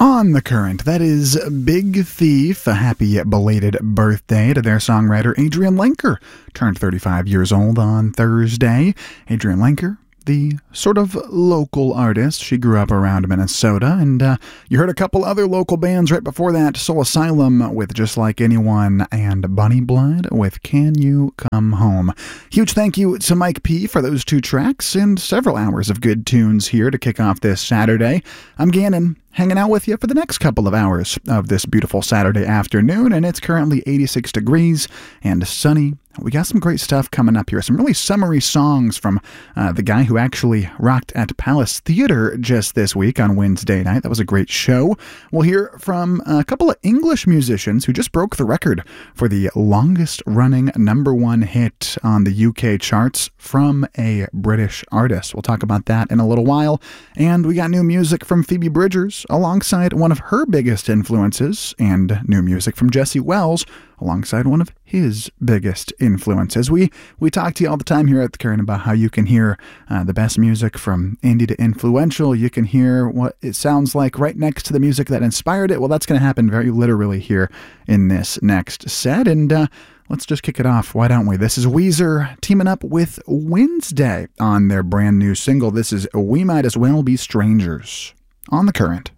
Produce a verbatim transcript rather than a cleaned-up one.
On the Current, that is Big Thief. A happy belated birthday to their songwriter Adrianne Lenker. Turned thirty-five years old on Thursday. Adrianne Lenker, the sort of local artist. She grew up around Minnesota, and uh, you heard a couple other local bands right before that. Soul Asylum with Just Like Anyone, and Bunny Blood with Can You Come Home. Huge thank you to Mike P. for those two tracks, and several hours of good tunes here to kick off this Saturday. I'm Gannon, hanging out with you for the next couple of hours of this beautiful Saturday afternoon, and it's currently eighty-six degrees and sunny. We got some great stuff coming up here. Some really summery songs from uh, the guy who actually rocked at Palace Theater just this week on Wednesday night. That was a great show. We'll hear from a couple of English musicians who just broke the record for the longest running number one hit on the U K charts from a British artist. We'll talk about that in a little while. And we got new music from Phoebe Bridgers alongside one of her biggest influences, and new music from Jesse Wells alongside one of his biggest influences. We we talk to you all the time here at The Current about how you can hear uh, the best music from indie to influential. You can hear what it sounds like right next to the music that inspired it. Well, that's going to happen very literally here in this next set. And uh, let's just kick it off, why don't we? This is Weezer teaming up with Wednesday on their brand new single. This is We Might As Well Be Strangers on The Current.